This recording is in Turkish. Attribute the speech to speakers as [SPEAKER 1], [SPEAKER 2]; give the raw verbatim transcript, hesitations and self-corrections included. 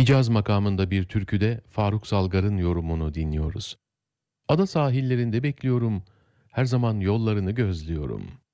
[SPEAKER 1] Hicaz makamında bir türküde Faruk Salgar'ın yorumunu dinliyoruz. Ada sahillerinde bekliyorum, her zaman yollarını gözlüyorum.